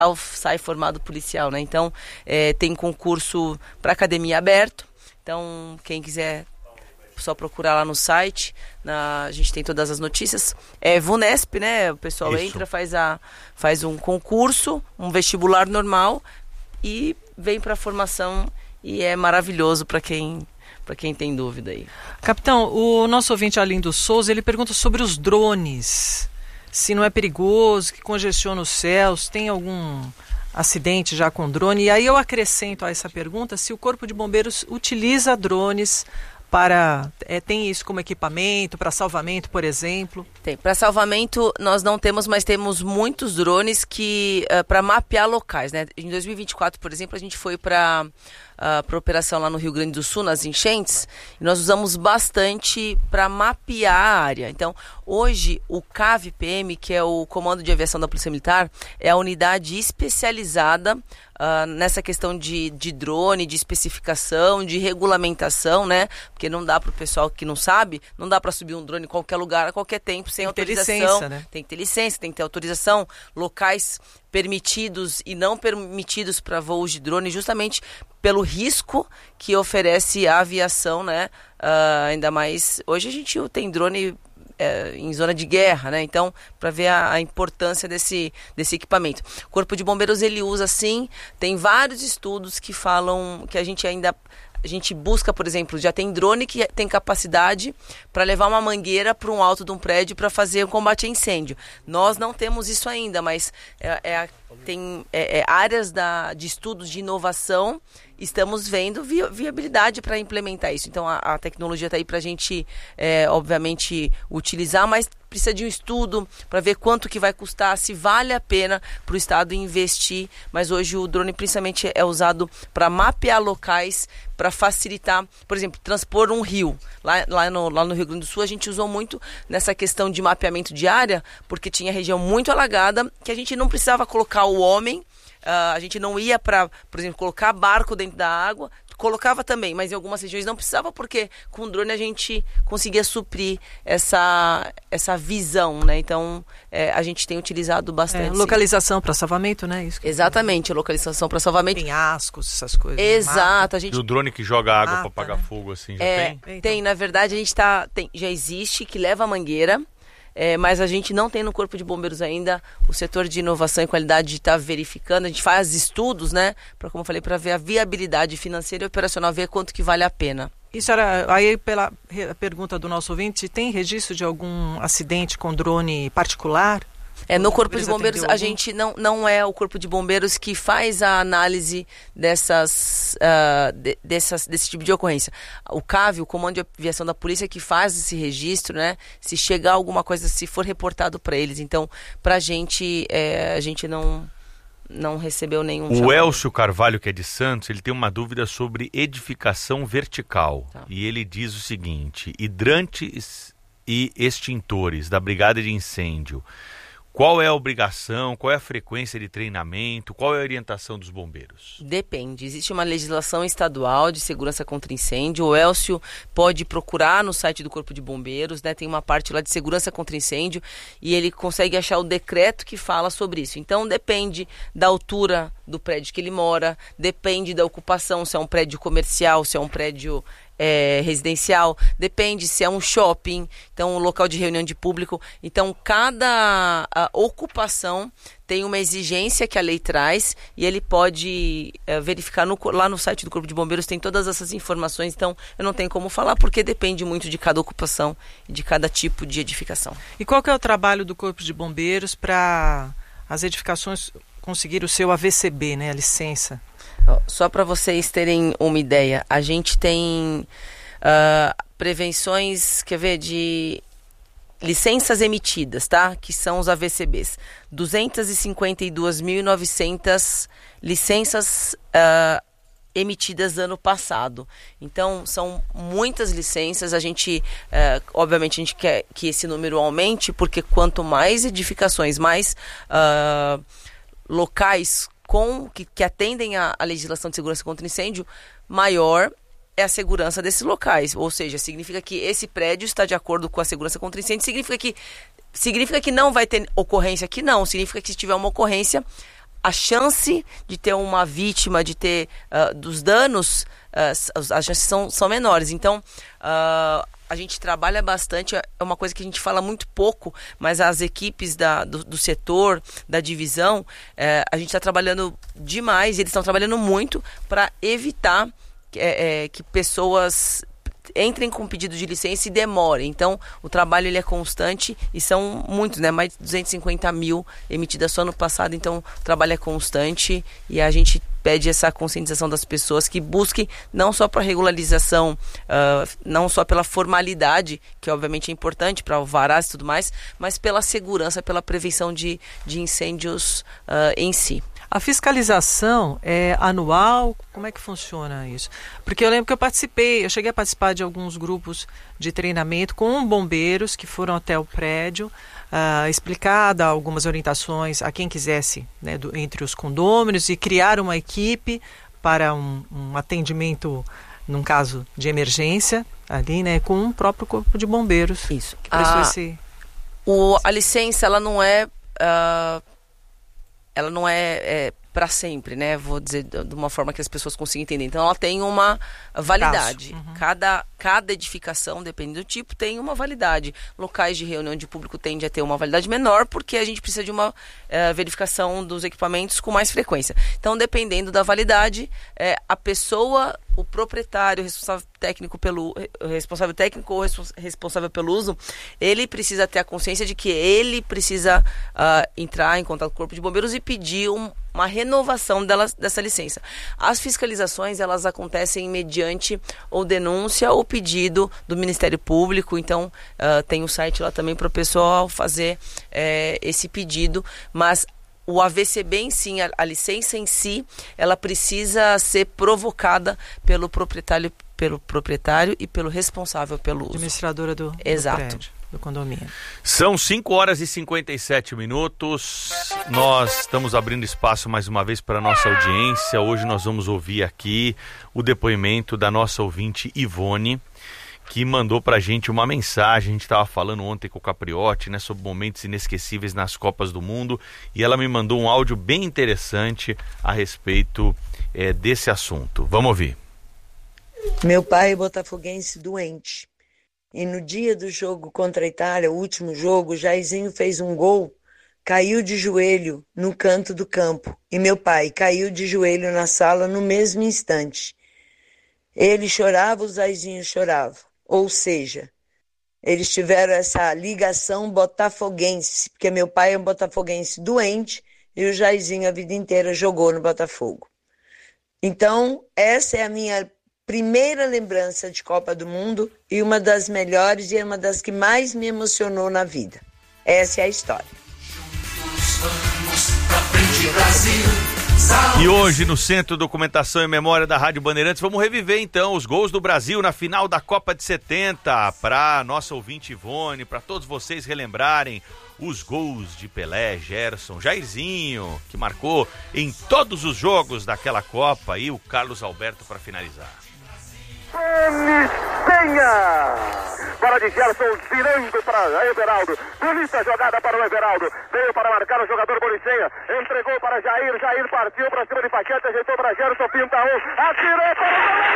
sai formado policial, né? Então, tem concurso para academia aberto. Então, quem quiser, só procurar lá no site. A gente tem todas as notícias. VUNESP, né? O pessoal entra, faz um concurso, um vestibular normal e vem para a formação. E é maravilhoso para quem tem dúvida aí. Capitão, o nosso ouvinte Arlindo Souza, ele pergunta sobre os drones. Se não é perigoso, que congestiona os céus, tem algum acidente já com drone? E aí eu acrescento a essa pergunta se o Corpo de Bombeiros utiliza drones tem isso como equipamento, para salvamento, por exemplo? Tem. Para salvamento nós não temos, mas temos muitos drones para mapear locais, né? Em 2024, por exemplo, a gente foi para operação lá no Rio Grande do Sul, nas enchentes, e nós usamos bastante para mapear a área. Então, hoje, o CAV-PM, que é o Comando de Aviação da Polícia Militar, é a unidade especializada nessa questão de drone, de especificação, de regulamentação, né? Porque não dá para o pessoal que não sabe, não dá para subir um drone em qualquer lugar, a qualquer tempo, sem autorização. Tem que ter licença, né? Tem que ter licença, tem que ter autorização, locais permitidos e não permitidos para voos de drone, justamente pelo risco que oferece a aviação, né? Ainda mais, hoje a gente tem drone em zona de guerra, né? Então, para ver a importância desse equipamento. O Corpo de Bombeiros, ele usa sim, tem vários estudos que falam que a gente busca, por exemplo, já tem drone que tem capacidade para levar uma mangueira para um alto de um prédio para fazer o combate a incêndio. Nós não temos isso ainda, mas tem áreas de estudos de inovação. Estamos vendo viabilidade para implementar isso. Então, a tecnologia está aí para a gente, obviamente, utilizar, mas precisa de um estudo para ver quanto que vai custar, se vale a pena para o Estado investir. Mas hoje o drone principalmente é usado para mapear locais, para facilitar, por exemplo, transpor um rio. Lá no Rio Grande do Sul a gente usou muito nessa questão de mapeamento de área, porque tinha região muito alagada, que a gente não precisava colocar o homem. A gente não ia para, por exemplo, colocar barco dentro da água, colocava também, mas em algumas regiões não precisava, porque com o drone a gente conseguia suprir essa visão, né? Então, a gente tem utilizado bastante. Localização para salvamento, né? Isso exatamente, localização para salvamento. Penhascos, essas coisas. Exato. E o drone que joga água para apagar fogo, assim, já tem? Então. Tem, na verdade, a gente já existe, que leva a mangueira. Mas a gente não tem no Corpo de Bombeiros ainda o setor de inovação e qualidade de estar verificando. A gente faz estudos, né, como eu falei, para ver a viabilidade financeira e operacional, ver quanto que vale a pena. Isso era, aí pela pergunta do nosso ouvinte, tem registro de algum acidente com drone particular? No Corpo de Bombeiros, a gente não é o Corpo de Bombeiros que faz a análise desse tipo de ocorrência. O CAV, o Comando de Aviação da Polícia, que faz esse registro, né? Se chegar alguma coisa, se for reportado para eles. Então, para a gente não recebeu nenhum chamado. O Elcio Carvalho, que é de Santos, ele tem uma dúvida sobre edificação vertical. Tá. E ele diz o seguinte: hidrantes e extintores da Brigada de Incêndio, qual é a obrigação, qual é a frequência de treinamento, qual é a orientação dos bombeiros? Depende. Existe uma legislação estadual de segurança contra incêndio. O Elcio pode procurar no site do Corpo de Bombeiros, né? Tem uma parte lá de segurança contra incêndio e ele consegue achar o decreto que fala sobre isso. Então, depende da altura do prédio que ele mora, depende da ocupação, se é um prédio comercial, se é um prédio residencial, depende se é um shopping, então um local de reunião de público. Então, cada ocupação tem uma exigência que a lei traz e ele pode verificar lá no site do Corpo de Bombeiros, tem todas essas informações. Então, eu não tenho como falar, porque depende muito de cada ocupação e de cada tipo de edificação. E qual que é o trabalho do Corpo de Bombeiros para as edificações conseguir o seu AVCB, né, a licença? Só para vocês terem uma ideia, a gente tem prevenções, de licenças emitidas, tá? Que são os AVCBs. 252.900 licenças emitidas ano passado. Então, são muitas licenças. A gente, obviamente, a gente quer que esse número aumente, porque quanto mais edificações, mais locais que atendem à legislação de segurança contra incêndio, maior é a segurança desses locais. Ou seja, significa que esse prédio está de acordo com a segurança contra incêndio, significa que não vai ter ocorrência aqui, não. Significa que se tiver uma ocorrência, a chance de ter uma vítima, de ter dos danos, as chances são menores. Então, a gente trabalha bastante, é uma coisa que a gente fala muito pouco, mas as equipes do setor, da divisão, a gente está trabalhando demais, eles estão trabalhando muito para evitar que pessoas entrem com pedido de licença e demorem. Então, o trabalho ele é constante e são muitos, né? Mais de 250 mil emitidas só no passado. Então, o trabalho é constante e a gente pede essa conscientização das pessoas que busquem não só para regularização, não só pela formalidade, que obviamente é importante para alvarás e tudo mais, mas pela segurança, pela prevenção de incêndios em si. A fiscalização é anual? Como é que funciona isso? Porque eu lembro que eu cheguei a participar de alguns grupos de treinamento com bombeiros que foram até o prédio, explicada algumas orientações a quem quisesse, né, entre os condôminos, e criar uma equipe para um atendimento num caso de emergência ali, né, com o próprio corpo de bombeiros. Isso. Que prestou esse... A licença, ela não é para sempre, né? Vou dizer de uma forma que as pessoas consigam entender. Então, ela tem uma validade. Uhum. Cada edificação, dependendo do tipo, tem uma validade. Locais de reunião de público tendem a ter uma validade menor, porque a gente precisa de uma verificação dos equipamentos com mais frequência. Então, dependendo da validade, a pessoa, o proprietário, o responsável técnico ou responsável pelo uso, ele precisa ter a consciência de que ele precisa entrar em contato com o Corpo de Bombeiros e pedir uma renovação dessa licença. As fiscalizações, elas acontecem mediante ou denúncia ou pedido do Ministério Público. Então, tem um site lá também para o pessoal fazer esse pedido, mas o AVCB em si, a licença em si, ela precisa ser provocada pelo proprietário e pelo responsável pelo uso. Administradora do Exato. prédio, do condomínio. São 5h57. Nós estamos abrindo espaço mais uma vez para a nossa audiência. Hoje nós vamos ouvir aqui o depoimento da nossa ouvinte Ivone, que mandou pra gente uma mensagem. A gente estava falando ontem com o Capriotti, né, sobre momentos inesquecíveis nas Copas do Mundo, e ela me mandou um áudio bem interessante a respeito desse assunto. Vamos ouvir. Meu pai é botafoguense doente, e no dia do jogo contra a Itália, o último jogo, Jairzinho fez um gol, caiu de joelho no canto do campo, e meu pai caiu de joelho na sala no mesmo instante. Ele chorava, o Jairzinho chorava. Ou seja, eles tiveram essa ligação botafoguense, porque meu pai é um botafoguense doente e o Jairzinho a vida inteira jogou no Botafogo. Então, essa é a minha primeira lembrança de Copa do Mundo e uma das melhores e uma das que mais me emocionou na vida. Essa é a história. Juntos vamos pra frente, Brasil. E hoje no Centro Documentação e Memória da Rádio Bandeirantes vamos reviver então os gols do Brasil na final da Copa de 70, para nossa ouvinte Ivone, para todos vocês relembrarem os gols de Pelé, Gerson, Jairzinho, que marcou em todos os jogos daquela Copa, e o Carlos Alberto para finalizar. Penha! Bola de Gerson virando para Everaldo. Bonita jogada para o Everaldo. Veio para marcar o jogador Bolicenha. Entregou para Jair. Jair partiu para cima de Paquete. Ajeitou para Gerson. Pinta um. Atirou para o